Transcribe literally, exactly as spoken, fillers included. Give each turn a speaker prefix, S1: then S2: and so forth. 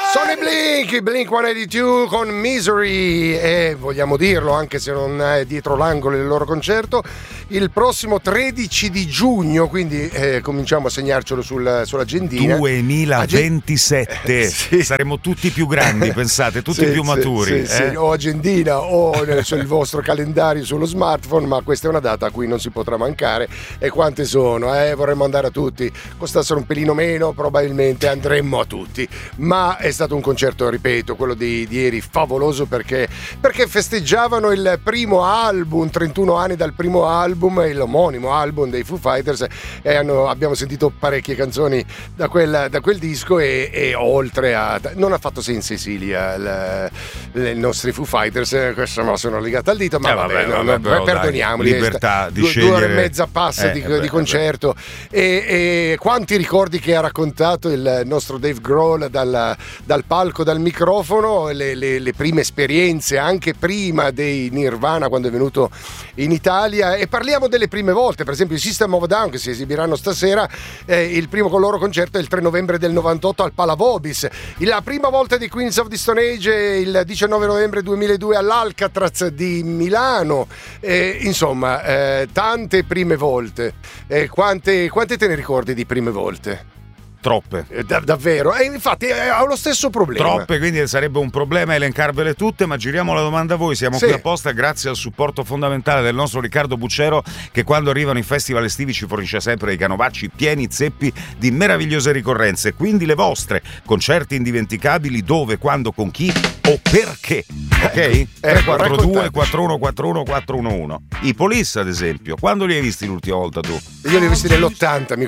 S1: Sono i Blink, i Blink centottantadue con Misery, e vogliamo dirlo anche se non è dietro l'angolo del loro concerto, il prossimo tredici di giugno, quindi eh, cominciamo a segnarcelo sul, sull'agendina.
S2: duemilaventisette,
S1: Agen- sì.
S2: Saremo tutti più grandi, pensate, tutti
S1: sì,
S2: più
S1: sì,
S2: maturi.
S1: Sì,
S2: eh?
S1: sì, o agendina o nel, sul vostro calendario sullo smartphone, ma questa è una data a cui non si potrà mancare. E quante sono? Eh? Vorremmo andare a tutti, costassero un pelino meno, probabilmente andremmo a tutti, ma è stato un concerto, ripeto, quello di, di ieri, favoloso, perché, perché festeggiavano il primo album, trentuno anni dal primo album, l'omonimo album dei Foo Fighters, e hanno, abbiamo sentito parecchie canzoni da quel, da quel disco, e, e oltre a... non ha fatto Saint Cecilia il, i nostri Foo Fighters, questo me lo sono legato al dito, ma
S2: eh,
S1: vabbè,
S2: vabbè,
S1: no,
S2: vabbè,
S1: no,
S2: però,
S1: perdoniamoli,
S2: dai, libertà di
S1: due,
S2: scegliere.
S1: due ore e mezza passa
S2: eh,
S1: di,
S2: vabbè,
S1: di concerto, e, e quanti ricordi che ha raccontato il nostro Dave Grohl dal, dal palco, dal microfono, le, le, le prime esperienze anche prima dei Nirvana quando è venuto in Italia. E parliamo delle prime volte, per esempio i System of a Down, che si esibiranno stasera, eh, il primo con loro concerto è il tre novembre del novantotto al Palavobis, la prima volta di Queens of the Stone Age il diciannove novembre duemiladue all'Alcatraz di Milano, eh, insomma eh, tante prime volte. Eh, quante, quante te ne ricordi di prime volte?
S2: Troppe.
S1: Eh, da, davvero? E infatti eh, ho lo stesso problema.
S2: Troppe, quindi sarebbe un problema elencarvele tutte, ma giriamo la domanda a voi. Siamo
S1: sì.
S2: qui apposta grazie al supporto fondamentale del nostro Riccardo Bucero, che quando arrivano i festival estivi ci fornisce sempre dei canovacci pieni zeppi di meravigliose ricorrenze, quindi le vostre, concerti indimenticabili, dove, quando, con chi o perché, ok?
S1: Ecco,
S2: tre quattro due
S1: raccontate.
S2: quattro uno quattro uno quattro uno uno. I Police, ad esempio, quando li hai visti l'ultima volta tu?
S1: Io li ho visti nell'ottanta, mi